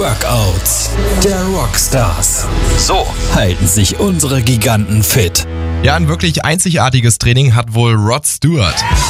Workouts der Rockstars. So halten sich unsere Giganten fit. Ja, ein wirklich einzigartiges Training hat wohl Rod Stewart.